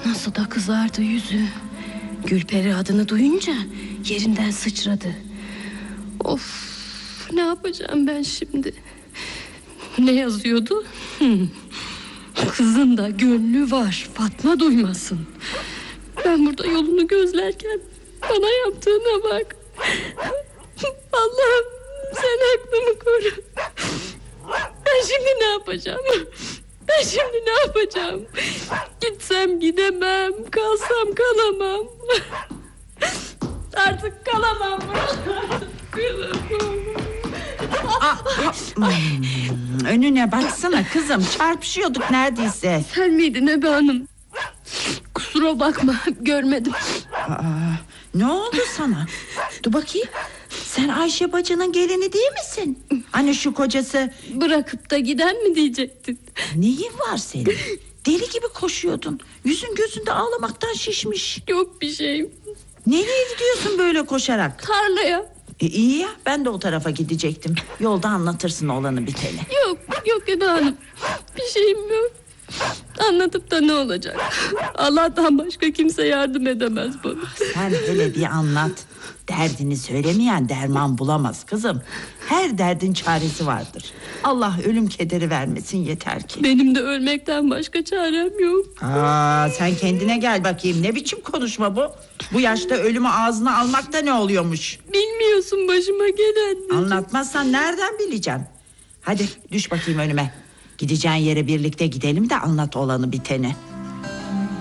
Nasıl da kızardı yüzü. Gülperi adını duyunca yerinden sıçradı. Of, ne yapacağım ben şimdi? Ne yazıyordu? Kızın da gönlü var, Fatma duymasın. Ben burada yolunu gözlerken bana yaptığına bak. Allah'ım, sen aklımı koru. Ben şimdi ne yapacağım? Ben şimdi ne yapacağım? Gitsem gidemem, kalsam kalamam. Artık kalamam. Önüne baksana kızım, çarpışıyorduk neredeyse. Sen miydin Ebe Hanım? Kusura bakma, görmedim. Ne oldu sana? Dur bakayım. Sen Ayşe bacının gelini değil misin? Hani şu kocası... Bırakıp da giden mi diyecektin? Neyin var senin? Deli gibi koşuyordun. Yüzün gözünde ağlamaktan şişmiş. Yok bir şeyim. Nereye gidiyorsun böyle koşarak? Tarlaya. İyi ya, ben de o tarafa gidecektim. Yolda anlatırsın olanı biteni. Yok Ebe Hanım, bir şeyim yok. Anlatıp da ne olacak? Allah'tan başka kimse yardım edemez bana. Sen hele bir anlat. Derdini söylemeyen derman bulamaz kızım. Her derdin çaresi vardır. Allah ölüm kederi vermesin yeter ki. Benim de ölmekten başka çarem yok. Sen kendine gel bakayım. Ne biçim konuşma bu? Bu yaşta ölümü ağzına almakta ne oluyormuş? Bilmiyorsun başıma gelen. Anlatmazsan nereden bileceğim? Hadi düş bakayım önüme. Gideceğin yere birlikte gidelim de anlat olanı biteni.